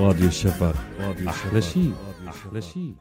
راديو الشفق، أحلى شيء أحلى شيء.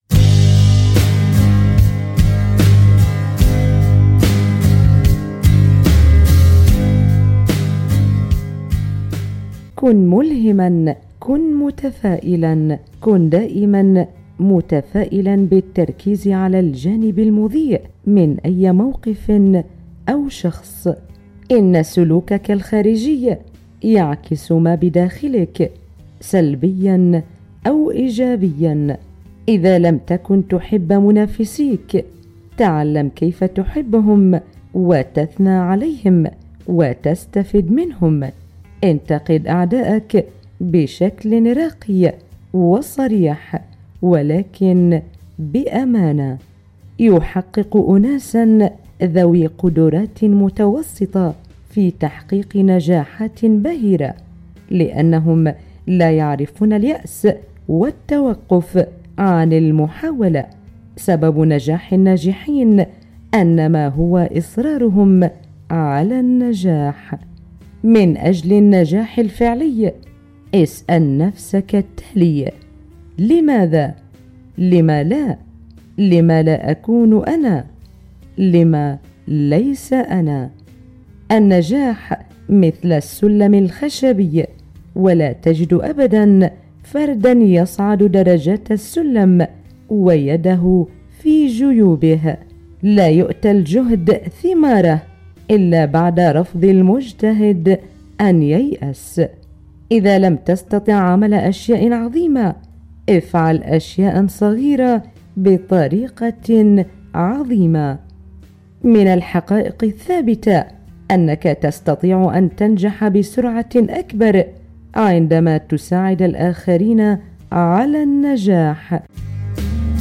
كن ملهما، كن متفائلا، كن دائما متفائلا بالتركيز على الجانب المضيء من أي موقف أو شخص. إن سلوكك الخارجي يعكس ما بداخلك سلبيا أو إيجابيا. إذا لم تكن تحب منافسيك، تعلم كيف تحبهم وتثنى عليهم وتستفد منهم. انتقد أعدائك بشكل راقي وصريح، ولكن بأمانة. يحقق أناسا ذوي قدرات متوسطة في تحقيق نجاحات باهرة، لأنهم لا يعرفون اليأس والتوقف عن المحاولة. سبب نجاح الناجحين أنما هو إصرارهم على النجاح. من أجل النجاح الفعلي اسأل نفسك التالي: لماذا؟ لما لا؟ لما لا أكون أنا؟ لما ليس أنا؟ النجاح مثل السلم الخشبي، ولا تجد أبدا فردا يصعد درجات السلم ويده في جيوبه. لا يؤتى الجهد ثماره إلا بعد رفض المجتهد أن ييأس. إذا لم تستطع عمل أشياء عظيمة، افعل أشياء صغيرة بطريقة عظيمة. من الحقائق الثابتة أنك تستطيع أن تنجح بسرعة أكبر عندما تساعد الآخرين على النجاح.